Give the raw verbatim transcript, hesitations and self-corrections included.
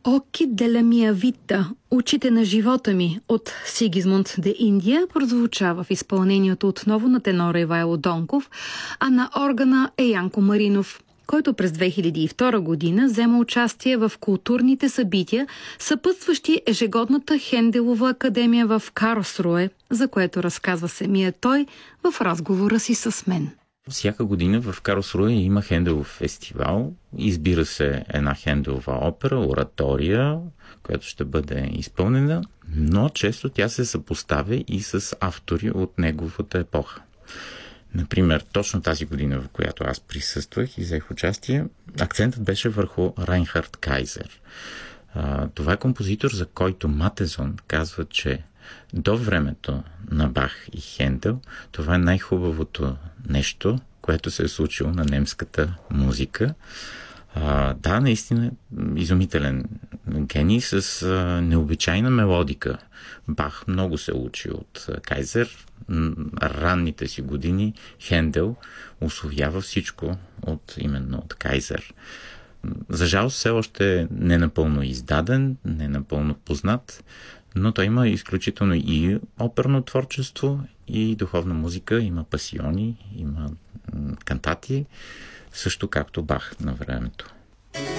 Оки деля мия вита, очите на живота ми от Сигизмунд де Индия прозвучава в изпълнението отново на тенора Ивайло Донков, а на органа е Янко Маринов, който през две хиляди и втора година взема участие в културните събития, съпътстващи ежегодната Хенделова академия в Карлсруе, за което разказва самия той в разговора си с мен. Всяка година в Карлсруе има Хенделов фестивал. Избира се една Хенделова опера, оратория, която ще бъде изпълнена, но често тя се съпоставя и с автори от неговата епоха. Например, точно тази година, в която аз присъствах и взех участие, акцентът беше върху Райнхард Кайзер. Това е композитор, за който Матезон казва, че до времето на Бах и Хендел това е най-хубавото нещо, което се е случило на немската музика. А, да, наистина изумителен гений с а, необичайна мелодика. Бах много се учи от Кайзер. Ранните си години Хендел усвоява всичко от, именно от Кайзер. За жалост все още е ненапълно издаден, ненапълно познат, но той има изключително и оперно творчество, и духовна музика, има пасиони, има кантати, също както Бах на времето.